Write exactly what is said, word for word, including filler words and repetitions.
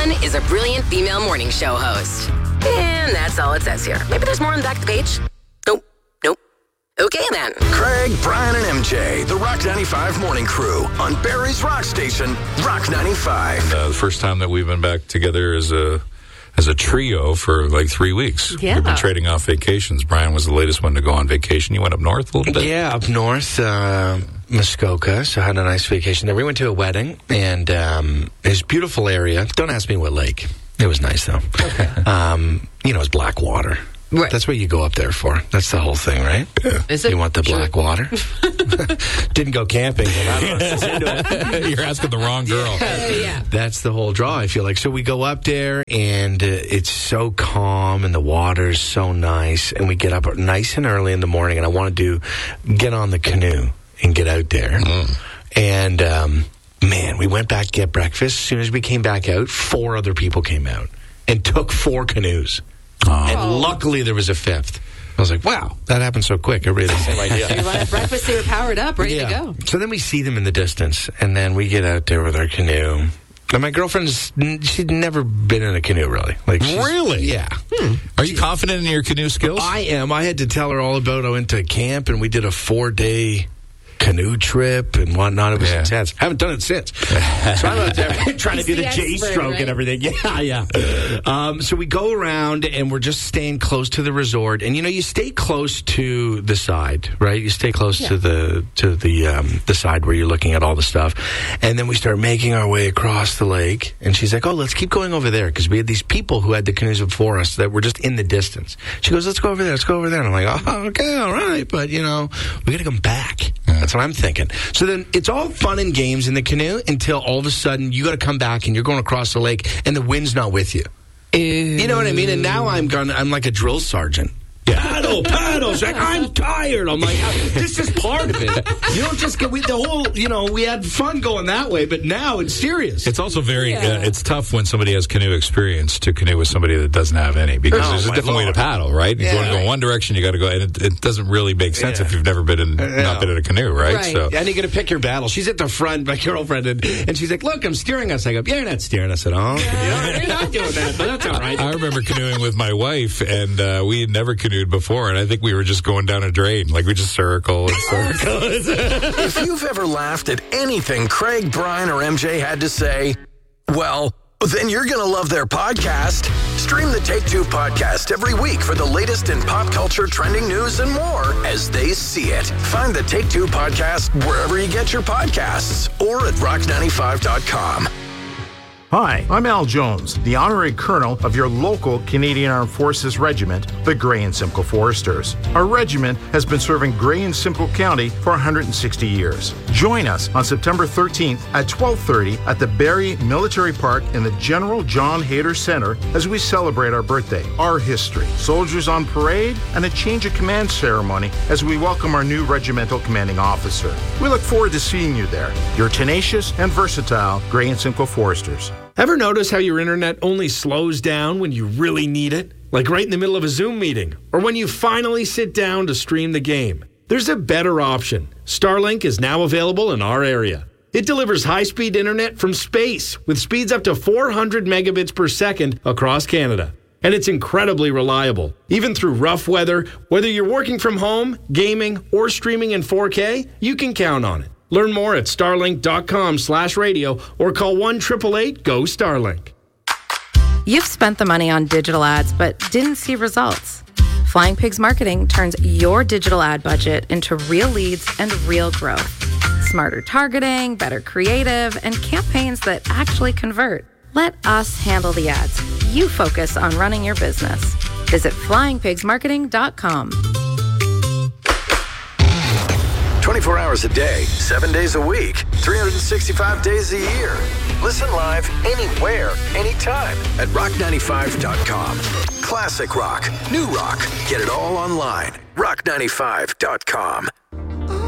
One is a brilliant female morning show host. And that's all it says here. Maybe there's more on the back of the page. Nope. Nope. Okay, then. Craig, Brian, and M J, the Rock ninety-five Morning Crew on Barrie's Rock Station, Rock ninety-five. Uh, the first time that we've been back together as a as a trio for like three weeks. Yeah. We've been trading off vacations. Brian was the latest one to go on vacation. You went up north a little bit? Yeah, up north, uh, Muskoka. So I had a nice vacation there. We went to a wedding, and um, it was a beautiful area. Don't ask me what lake. It was nice, though. Okay. Um, you know, it's black water. Right. That's what you go up there for. That's the whole thing, right? Yeah. Is it? You want the Sure. black water? Didn't go camping. But I don't know. You're asking the wrong girl. Yeah. That's the whole draw, I feel like. So we go up there, and uh, it's so calm, and the water's so nice, and we get up nice and early in the morning, and I want to do get on the canoe and get out there. Mm. And, um, man, we went back to get breakfast. As soon as we came back out, four other people came out and took four canoes. Oh. And luckily, there was a fifth. I was like, wow, that happened so quick. I really had the same idea. You wanted breakfast, they were powered up, ready Yeah. to go. So then we see them in the distance, and then we get out there with our canoe. And my girlfriend's, she'd never been in a canoe, really. Like, she's- Really? Yeah. Hmm. Are you confident in your canoe skills? I am. I had to tell her all about it. I went to camp, and we did a four-day canoe trip and whatnot. It was Yeah. intense. Haven't done it since. So I'm out there trying to He's do the the expert, J-stroke right? and everything. Yeah, yeah. Um, so we go around, and we're just staying close to the resort. And, you know, you stay close to the side, right? You stay close Yeah. to the to the um, the side where you're looking at all the stuff. And then we start making our way across the lake. And she's like, oh, let's keep going over there. Because we had these people who had the canoes before us that were just in the distance. She goes, let's go over there. Let's go over there. And I'm like, oh, okay, all right. But, you know, we got to come back. That's what I'm thinking. So then it's all fun and games in the canoe until all of a sudden you got to come back and you're going across the lake and the wind's not with you. You know what I mean? And now I'm gone. I'm like a drill sergeant. Paddle, paddle. She's like, I'm tired. I'm like, this is part of it. You don't just get, we, the whole, you know, we had fun going that way, but now it's serious. It's also very, Yeah. uh, it's tough when somebody has canoe experience to canoe with somebody that doesn't have any, because Oh, there's a my different way Lord. to paddle, right? You Yeah. want to go in one direction, you got to go, and it, it doesn't really make sense Yeah. if you've never been in, not been in a canoe, right? Right. So, And you're going to pick your battle. She's at the front, my girlfriend, and, and she's like, look, I'm steering us. I go, yeah, you're not steering. I said, oh, yeah, you're not doing that, but that's all right. I remember canoeing with my wife, and uh, we had never canoed before, and I think we were just going down a drain. Like, we just circle and circle. If you've ever laughed at anything Craig, Brian, or M J had to say, well, then you're going to love their podcast. Stream the Take Two podcast every week for the latest in pop culture, trending news, and more as they see it. Find the Take Two podcast wherever you get your podcasts or at rock ninety-five dot com. Hi, I'm Al Jones, the honorary colonel of your local Canadian Armed Forces regiment, the Grey and Simcoe Foresters. Our regiment has been serving Grey and Simcoe County for one hundred sixty years. Join us on September thirteenth at twelve thirty at the Barrie Military Park in the General John Hayter Center as we celebrate our birthday, our history, soldiers on parade, and a change of command ceremony as we welcome our new regimental commanding officer. We look forward to seeing you there. Your tenacious and versatile Grey and Simcoe Foresters. Ever notice how your internet only slows down when you really need it? Like right in the middle of a Zoom meeting, or when you finally sit down to stream the game. There's a better option. Starlink is now available in our area. It delivers high-speed internet from space with speeds up to four hundred megabits per second across Canada. And it's incredibly reliable. Even through rough weather, whether you're working from home, gaming, or streaming in four K, you can count on it. Learn more at starlink.com slash radio or call one eight eight eight, G O, Starlink. You've spent the money on digital ads but didn't see results. Flying Pigs Marketing turns your digital ad budget into real leads and real growth. Smarter targeting, better creative, and campaigns that actually convert. Let us handle the ads. You focus on running your business. Visit flying pigs marketing dot com. twenty-four hours a day, seven days a week, three hundred sixty-five days a year. Listen live anywhere, anytime at rock ninety-five dot com. Classic rock, new rock, get it all online. rock ninety-five dot com.